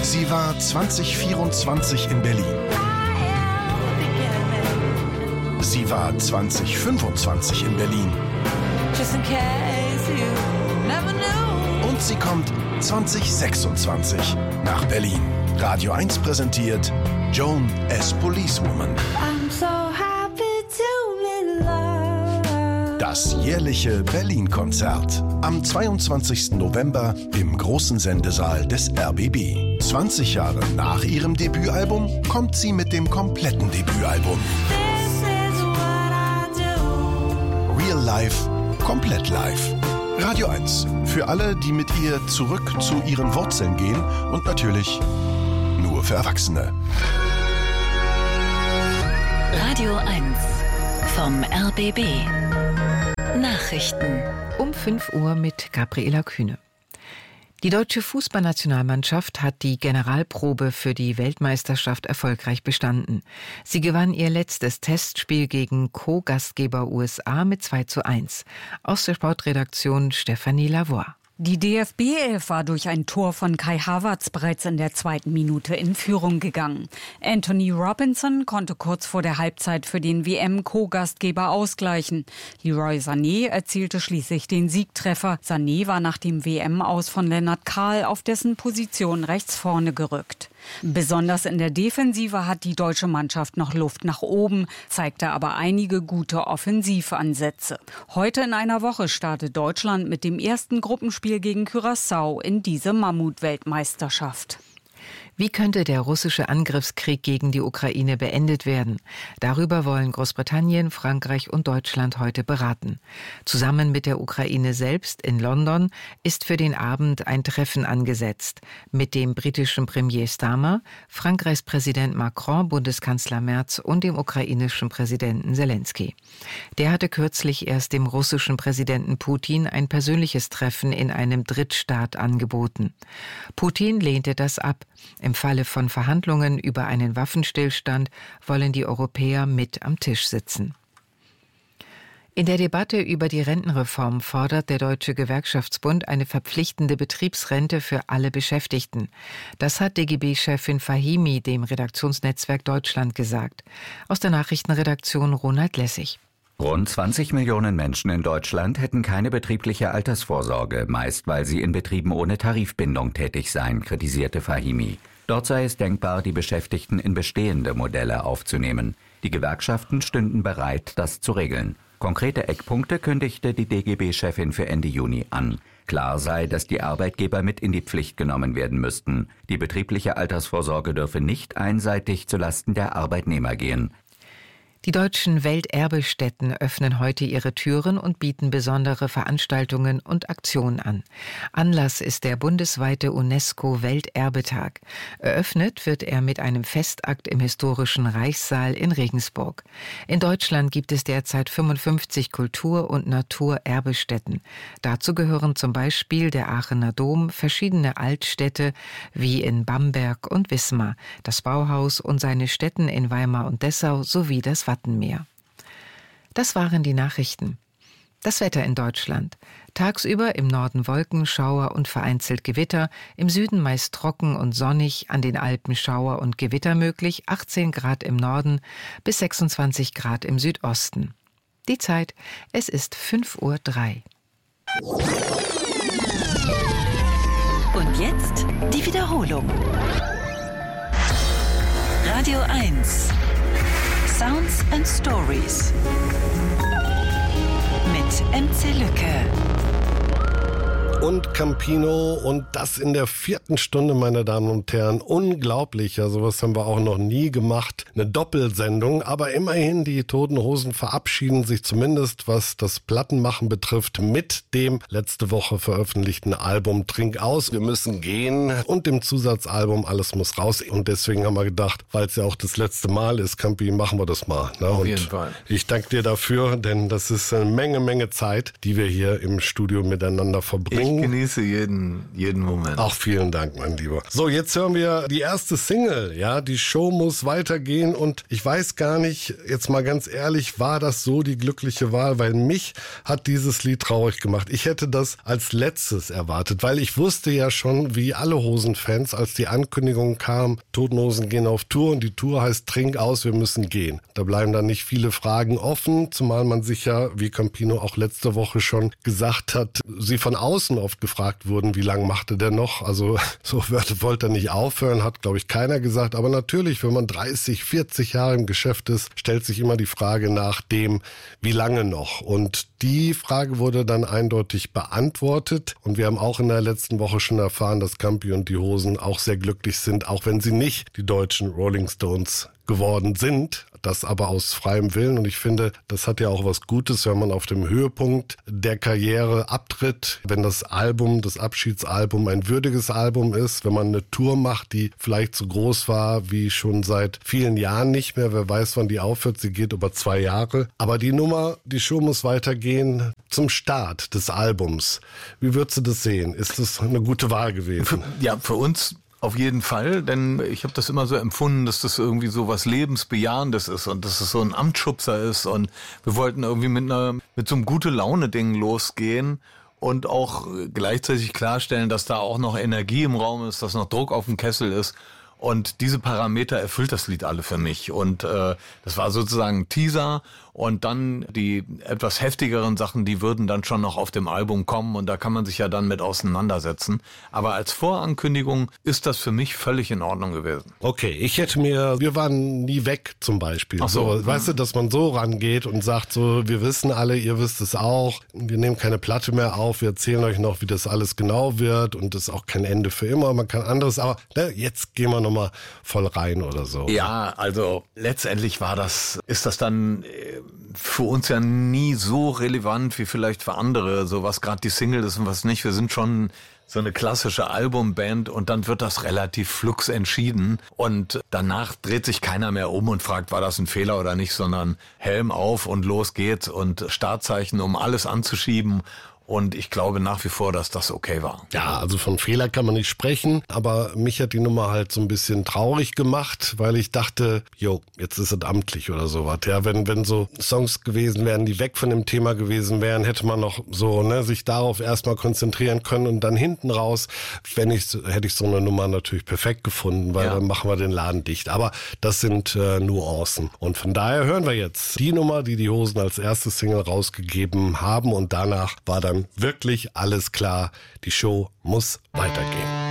Sie war 2024 in Berlin. Sie war 2025 in Berlin. Und sie kommt 2026 nach Berlin. Radio 1 präsentiert Joan as Policewoman. Das jährliche Berlin-Konzert. Am 22. November im großen Sendesaal des RBB. 20 Jahre nach ihrem Debütalbum kommt sie mit dem kompletten Debütalbum. Real Life, komplett live. Radio 1. Für alle, die mit ihr zurück zu ihren Wurzeln gehen und natürlich nur für Erwachsene. Radio 1 vom RBB. Nachrichten. Um 5 Uhr mit Gabriela Kühne. Die deutsche Fußballnationalmannschaft hat die Generalprobe für die Weltmeisterschaft erfolgreich bestanden. Sie gewann ihr letztes Testspiel gegen Co-Gastgeber USA mit 2:1. Aus der Sportredaktion Stefanie Lavoie. Die DFB-Elf war durch ein Tor von Kai Havertz bereits in der 2. Minute in Führung gegangen. Anthony Robinson konnte kurz vor der Halbzeit für den WM-Co-Gastgeber ausgleichen. Leroy Sané erzielte schließlich den Siegtreffer. Sané war nach dem WM-Aus von Lennart Kahl auf dessen Position rechts vorne gerückt. Besonders in der Defensive hat die deutsche Mannschaft noch Luft nach oben, zeigte aber einige gute Offensivansätze. Heute in einer Woche startet Deutschland mit dem ersten Gruppenspiel gegen Curaçao in diese Mammut-Weltmeisterschaft. Wie könnte der russische Angriffskrieg gegen die Ukraine beendet werden? Darüber wollen Großbritannien, Frankreich und Deutschland heute beraten. Zusammen mit der Ukraine selbst in London ist für den Abend ein Treffen angesetzt mit dem britischen Premier Starmer, Frankreichs Präsident Macron, Bundeskanzler Merz und dem ukrainischen Präsidenten Zelensky. Der hatte kürzlich erst dem russischen Präsidenten Putin ein persönliches Treffen in einem Drittstaat angeboten. Putin lehnte das ab. Im Falle von Verhandlungen über einen Waffenstillstand wollen die Europäer mit am Tisch sitzen. In der Debatte über die Rentenreform fordert der Deutsche Gewerkschaftsbund eine verpflichtende Betriebsrente für alle Beschäftigten. Das hat DGB-Chefin Fahimi dem Redaktionsnetzwerk Deutschland gesagt. Aus der Nachrichtenredaktion Ronald Lessig. Rund 20 Millionen Menschen in Deutschland hätten keine betriebliche Altersvorsorge, meist weil sie in Betrieben ohne Tarifbindung tätig seien, kritisierte Fahimi. Dort sei es denkbar, die Beschäftigten in bestehende Modelle aufzunehmen. Die Gewerkschaften stünden bereit, das zu regeln. Konkrete Eckpunkte kündigte die DGB-Chefin für Ende Juni an. Klar sei, dass die Arbeitgeber mit in die Pflicht genommen werden müssten. Die betriebliche Altersvorsorge dürfe nicht einseitig zulasten der Arbeitnehmer gehen. Die deutschen Welterbestätten öffnen heute ihre Türen und bieten besondere Veranstaltungen und Aktionen an. Anlass ist der bundesweite UNESCO-Welterbetag. Eröffnet wird er mit einem Festakt im historischen Reichssaal in Regensburg. In Deutschland gibt es derzeit 55 Kultur- und Naturerbestätten. Dazu gehören zum Beispiel der Aachener Dom, verschiedene Altstädte wie in Bamberg und Wismar, das Bauhaus und seine Stätten in Weimar und Dessau sowie das Wattenmeer. Das waren die Nachrichten. Das Wetter in Deutschland. Tagsüber im Norden Wolken, Schauer und vereinzelt Gewitter, im Süden meist trocken und sonnig, an den Alpen Schauer und Gewitter möglich, 18 Grad im Norden bis 26 Grad im Südosten. Die Zeit, es ist 5:03 Uhr. Und jetzt die Wiederholung. Radio 1. Sounds and Stories mit MC Lücke. Und Campino und das in der 4. Stunde, meine Damen und Herren. Unglaublich, ja, sowas haben wir auch noch nie gemacht. Eine Doppelsendung, aber immerhin, die Toten Hosen verabschieden sich zumindest, was das Plattenmachen betrifft, mit dem letzte Woche veröffentlichten Album Trink aus. Wir müssen gehen und dem Zusatzalbum Alles muss raus. Und deswegen haben wir gedacht, weil es ja auch das letzte Mal ist, Campi, machen wir das mal. Ne? Auf jeden Fall. Ich danke dir dafür, denn das ist eine Menge Zeit, die wir hier im Studio miteinander verbringen. Sendung. Ich genieße jeden Moment. Ach, vielen Dank, mein Lieber. So, jetzt hören wir die erste Single. Ja, die Show muss weitergehen und ich weiß gar nicht, jetzt mal ganz ehrlich, war das so die glückliche Wahl? Weil mich hat dieses Lied traurig gemacht. Ich hätte das als letztes erwartet, weil ich wusste ja schon, wie alle Hosen-Fans, als die Ankündigung kam, Toten Hosen gehen auf Tour und die Tour heißt Trink aus, wir müssen gehen. Da bleiben dann nicht viele Fragen offen, zumal man sich ja, wie Campino auch letzte Woche schon gesagt hat, sie von außen oft gefragt wurden, wie lange machte der noch? Also so wollte er nicht aufhören, hat glaube ich keiner gesagt. Aber natürlich, wenn man 30, 40 Jahre im Geschäft ist, stellt sich immer die Frage nach dem, wie lange noch? Und die Frage wurde dann eindeutig beantwortet. Und wir haben auch in der letzten Woche schon erfahren, dass Campi und die Hosen auch sehr glücklich sind, auch wenn sie nicht die deutschen Rolling Stones geworden sind, das aber aus freiem Willen. Und ich finde, das hat ja auch was Gutes, wenn man auf dem Höhepunkt der Karriere abtritt, wenn das Album, das Abschiedsalbum ein würdiges Album ist, wenn man eine Tour macht, die vielleicht so groß war wie schon seit vielen Jahren nicht mehr. Wer weiß, wann die aufhört, sie geht über 2 Jahre. Aber die Nummer, die Show muss weitergehen zum Start des Albums. Wie würdest du das sehen? Ist das eine gute Wahl gewesen? Für uns auf jeden Fall, denn ich habe das immer so empfunden, dass das irgendwie so was Lebensbejahendes ist und dass es so ein Amtsschubser ist und wir wollten irgendwie mit so einem Gute-Laune-Ding losgehen und auch gleichzeitig klarstellen, dass da auch noch Energie im Raum ist, dass noch Druck auf dem Kessel ist. Und diese Parameter erfüllt das Lied alle für mich. Und das war sozusagen ein Teaser. Und dann die etwas heftigeren Sachen, die würden dann schon noch auf dem Album kommen. Und da kann man sich ja dann mit auseinandersetzen. Aber als Vorankündigung ist das für mich völlig in Ordnung gewesen. Okay, wir waren nie weg zum Beispiel. Ach so. Weißt du, dass man so rangeht und sagt so, wir wissen alle, ihr wisst es auch. Wir nehmen keine Platte mehr auf. Wir erzählen euch noch, wie das alles genau wird. Und es ist auch kein Ende für immer. Man kann anderes. Aber jetzt gehen wir nochmal voll rein oder so. Ja, also letztendlich ist das dann für uns ja nie so relevant wie vielleicht für andere, so was gerade die Single ist und was nicht. Wir sind schon so eine klassische Albumband und dann wird das relativ flugs entschieden und danach dreht sich keiner mehr um und fragt, war das ein Fehler oder nicht, sondern Helm auf und los geht's und Startzeichen, um alles anzuschieben. Und ich glaube nach wie vor, dass das okay war. Ja, also von Fehler kann man nicht sprechen, aber mich hat die Nummer halt so ein bisschen traurig gemacht, weil ich dachte, jetzt ist es amtlich oder sowas. Ja, wenn so Songs gewesen wären, die weg von dem Thema gewesen wären, hätte man noch so, sich darauf erstmal konzentrieren können und dann hinten raus, hätte ich so eine Nummer natürlich perfekt gefunden, weil dann machen wir den Laden dicht. Aber das sind Nuancen. Und von daher hören wir jetzt die Nummer, die Hosen als erste Single rausgegeben haben und danach war dann wirklich alles klar. Die Show muss weitergehen.